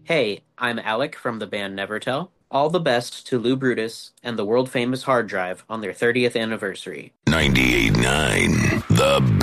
Hey, I'm Alec from the band Nevertell. All the best to Lou Brutus and the world famous hard drive on their 30th anniversary. 98.9 The